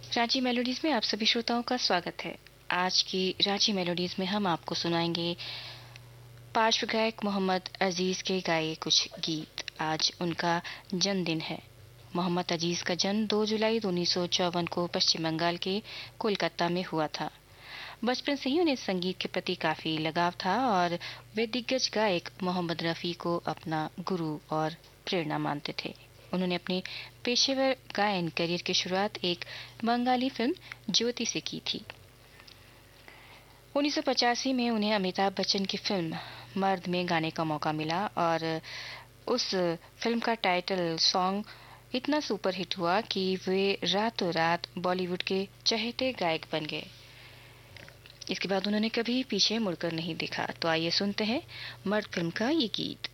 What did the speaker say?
Ranchi melodies में आप सभी श्रोताओं का स्वागत है। आज की रांची मेलोडीज में हम आपको सुनाएंगे पार्श्व गायक मोहम्मद अजीज के गाए कुछ गीत। आज उनका जन्मदिन है। मोहम्मद अजीज का जन्म 2 जुलाई 1954 को पश्चिम बंगाल के कोलकाता में हुआ था। बचपन से ही उन्हें संगीत के प्रति काफी लगाव था और वे दिग्गज गायक मोहम्मद रफी को अपना गुरु और प्रेरणा मानते थे। उन्होंने अपने पेशेवर गायन करियर की शुरुआत एक बंगाली फिल्म ज्योति से की थी। 1985 में उन्हें अमिताभ बच्चन की फिल्म मर्द में गाने का मौका मिला और उस फिल्म का टाइटल सॉन्ग इतना सुपरहिट हुआ कि वे रातों रात बॉलीवुड के चहेते गायक बन गए। इसके बाद उन्होंने कभी पीछे मुड़कर नहीं देखा। तो आइए सुनते हैं मर्द फिल्म का ये गीत।